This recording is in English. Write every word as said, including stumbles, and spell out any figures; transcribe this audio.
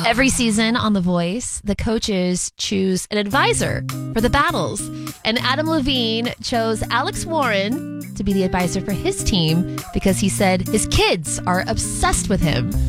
Every season on The Voice, the coaches choose an advisor for the battles. And Adam Levine chose Alex Warren to be the advisor for his team because he said his kids are obsessed with him.